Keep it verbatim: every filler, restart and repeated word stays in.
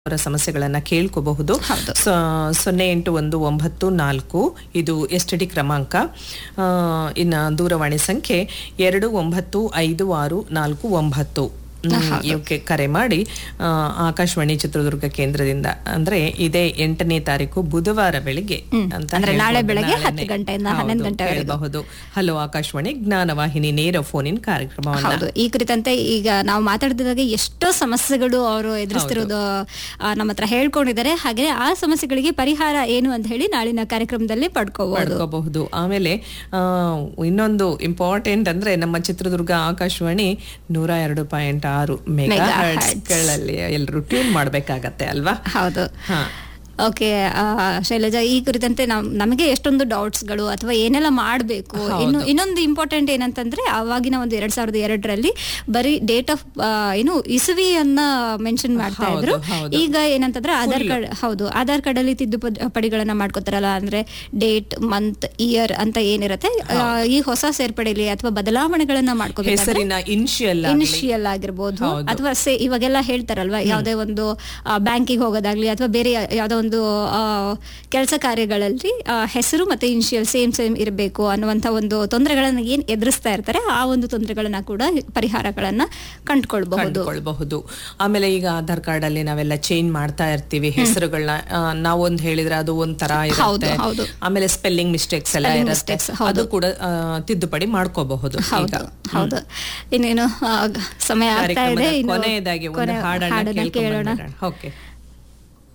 ಅವರ ಸಮಸ್ಯೆಗಳನ್ನ ಕೇಳ್ಕೋಬಹುದು. ಸೊನ್ನೆ ಎಂಟು ಒಂದು ಒಂಬತ್ತು ನಾಲ್ಕು ಇದು ಎಸ್ ಟಿ ಡಿ ಕ್ರಮಾಂಕ. ಇನ್ನು ದೂರವಾಣಿ ಸಂಖ್ಯೆ ಎರಡು ಒಂಬತ್ತು ಐದು ಆರು ನಾಲ್ಕು ಒಂಬತ್ತು ಇವಕ್ಕೆ ಕರೆ ಮಾಡಿ ಆಕಾಶವಾಣಿ ಚಿತ್ರದುರ್ಗ ಕೇಂದ್ರದಿಂದ ಅಂದ್ರೆ ಇದೇ ಎಂಟನೇ ತಾರೀಕು ಬುಧವಾರ ಬೆಳಿಗ್ಗೆ ಅಂತ ನಾಳೆ ಬೆಳಗ್ಗೆ ಹತ್ತು ಗಂಟೆಯಿಂದ ಹನ್ನೊಂದು ಗಂಟೆ ಹೇಳಬಹುದು. ಹಲೋ ಆಕಾಶವಾಣಿ ಜ್ಞಾನವಾಹಿನಿ ನೇರ ಫೋನ್ ಇನ್ ಕಾರ್ಯಕ್ರಮವನ್ನು ಈ ಕುರಿತಂತೆ ಈಗ ನಾವು ಮಾತಾಡಿದಾಗ ಎಷ್ಟೋ ಸಮಸ್ಯೆಗಳು ಅವರು ಎದುರಿಸ್ತಿರೋದು ನಮ್ಮ ಹತ್ರ ಹೇಳ್ಕೊಂಡಿದ್ದಾರೆ. ಹಾಗೆ ಆ ಸಮಸ್ಯೆಗಳಿಗೆ ಪರಿಹಾರ ಏನು ಅಂತ ಹೇಳಿ ನಾಳಿನ ಕಾರ್ಯಕ್ರಮದಲ್ಲಿ ಪಡ್ಕೋಬಹುದು. ಆಮೇಲೆ ಇನ್ನೊಂದು ಇಂಪಾರ್ಟೆಂಟ್ ಅಂದ್ರೆ ನಮ್ಮ ಚಿತ್ರದುರ್ಗ ಆಕಾಶವಾಣಿ ನೂರ ಎರಡು ಪಾಯಿಂಟ್ ಆರು ಮೆಗಾ ಹರ್ಟ್ಸ್ಗಳಲ್ಲಿ ಎಲ್ಲರೂ ಟ್ಯೂನ್ ಮಾಡ್ಬೇಕಾಗತ್ತೆ ಅಲ್ವಾ? ಹೌದು. ಓಕೆ ಶೈಲಜಾ, ಈ ಕುರಿತಂತೆ ನಮಗೆ ಎಷ್ಟೊಂದು ಡೌಟ್ಸ್ಗಳು ಅಥವಾ ಏನೆಲ್ಲ ಮಾಡಬೇಕು. ಇನ್ನು ಇನ್ನೊಂದು ಇಂಪಾರ್ಟೆಂಟ್ ಏನಂತಂದ್ರೆ ಅವಾಗಿನ ಒಂದು ಎರಡ್ ಸಾವಿರದ ಎರಡರಲ್ಲಿ ಬರೀ ಡೇಟ್ ಆಫ್ ಏನು ಇಸುವಿಯನ್ನ ಮೆನ್ಷನ್ ಮಾಡ್ತಾ ಇದ್ರು. ಈಗ ಏನಂತಂದ್ರೆ ಆಧಾರ್ ಕಾರ್ಡ್ ಹೌದು ಆಧಾರ್ ಕಾರ್ಡ್ ಅಲ್ಲಿ ತಿದ್ದುಪಡಿಗಳನ್ನ ಮಾಡ್ಕೋತಾರಲ್ಲ, ಅಂದ್ರೆ ಡೇಟ್ ಮಂತ್ ಇಯರ್ ಅಂತ ಏನಿರತ್ತೆ ಈ ಹೊಸ ಸೇರ್ಪಡೆಯಲ್ಲಿ ಅಥವಾ ಬದಲಾವಣೆಗಳನ್ನ ಮಾಡ್ಕೋಬೇಕು. ಇನಿಷಿಯಲ್ ಆಗಿರ್ಬೋದು ಅಥವಾ ಸೇ ಇವಾಗೆಲ್ಲ ಹೇಳ್ತಾರಲ್ವಾ, ಯಾವ್ದೇ ಒಂದು ಬ್ಯಾಂಕಿಗೆ ಹೋಗೋದಾಗ್ಲಿ ಅಥವಾ ಬೇರೆ ಯಾವ್ದೋ ಒಂದು ಕೆಲಸ ಕಾರ್ಯಗಳಲ್ಲಿ ಹೆಸರು ಮತ್ತೆ ಇನಿಷಿಯಲ್ ಸೇಮ್ ಸೇಮ್ ಇರಬೇಕು ಅನ್ನುವಂತ ಒಂದು ತೊಂದರೆಗಳನ್ನ ಏನ್ ಎದುರಿಸ್ತಾ ಇರ್ತಾರೆ ಆ ಒಂದು ತೊಂದರೆಗಳನ್ನ ಕೂಡ ಪರಿಹಾರಗಳನ್ನ ಕಂಡುಕೊಳ್ಬಹುದು. ಆಮೇಲೆ ಈಗ ಆಧಾರ್ ಕಾರ್ಡ್ ಅಲ್ಲಿ ನಾವೆಲ್ಲ ಚೇಂಜ್ ಮಾಡ್ತಾ ಇರ್ತೀವಿ ಹೆಸರುಗಳನ್ನ. ನಾವೊಂದ್ ಹೇಳಿದ್ರೆ ಅದು ಒಂದ್ ತರ ಇರುತ್ತೆ. ಆಮೇಲೆ ಸ್ಪೆಲ್ಲಿಂಗ್ ಮಿಸ್ಟೇಕ್ಸ್ ಎಲ್ಲ ಇರುತ್ತೆ, ಅದು ಕೂಡ ತಿದ್ದುಪಡಿ ಮಾಡ್ಕೋಬಹುದು. ಹೌದು. ಇನ್ನೇನು ಸಮಯ ಆಗ್ತಾ ಇದೆ, ಕೊನೆಯದಾಗಿ ಒಂದು ಹಾಡನ್ನ ಕೇಳೋಣ. ಓಕೆ.